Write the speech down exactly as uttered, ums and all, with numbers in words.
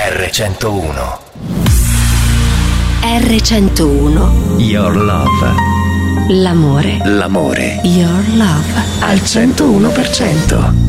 erre centouno. erre centouno. Your Love. L'amore. L'amore. Your Love. Al centouno per cento.